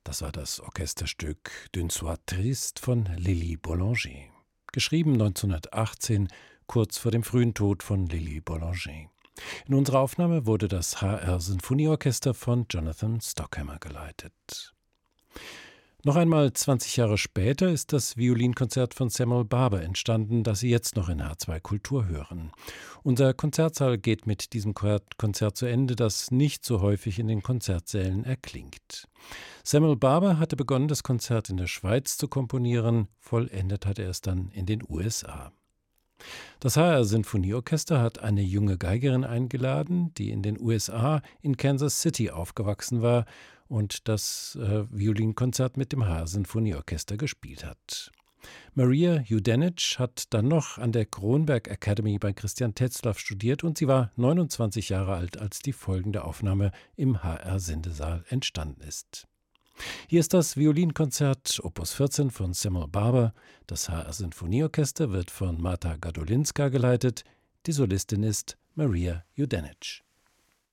Das war das Orchesterstück D'une Soie Triste von Lili Boulanger. Geschrieben 1918, kurz vor dem frühen Tod von Lili Boulanger. In unserer Aufnahme wurde das HR-Sinfonieorchester von Jonathan Stockhammer geleitet. Noch einmal 20 Jahre später ist das Violinkonzert von Samuel Barber entstanden, das Sie jetzt noch in H2 Kultur hören. Unser Konzertsaal geht mit diesem Konzert zu Ende, das nicht so häufig in den Konzertsälen erklingt. Samuel Barber hatte begonnen, das Konzert in der Schweiz zu komponieren, vollendet hat er es dann in den USA. Das HR-Sinfonieorchester hat eine junge Geigerin eingeladen, die in den USA in Kansas City aufgewachsen war und das Violinkonzert mit dem HR-Sinfonieorchester gespielt hat. Maria Judenich hat dann noch an der Kronberg Academy bei Christian Tetzlaff studiert und sie war 29 Jahre alt, als die folgende Aufnahme im HR-Sendesaal entstanden ist. Hier ist das Violinkonzert Opus 14 von Samuel Barber. Das HR-Sinfonieorchester wird von Marta Gadolinska geleitet. Die Solistin ist Maria Judenich.